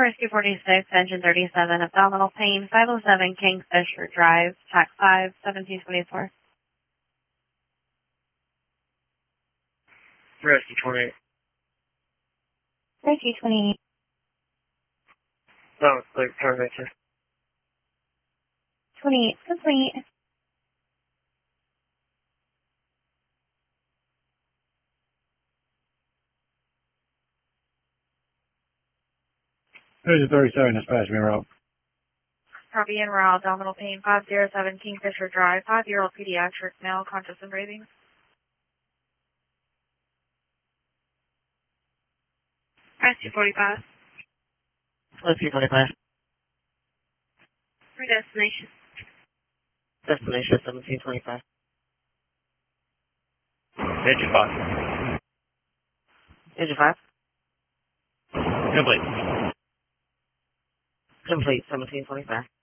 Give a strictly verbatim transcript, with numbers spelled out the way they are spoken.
Rescue forty-six, Engine thirty-seven, abdominal pain, five oh seven Kingfisher Drive, Track five, seventeen twenty-four. Rescue twenty-eight. Rescue twenty-eight. That was clear, turn Victor. twenty-eight, complete. Engine thirty-seven, dispatch me route. Copy in raw, abdominal pain, five oh seven Kingfisher Drive, five-year-old pediatric male, conscious and breathing. Rescue forty-five. Rescue twenty-five. For destination. Destination seventeen twenty-five. Engine five. Engine five. Complete. Complete, seventeen twenty-five.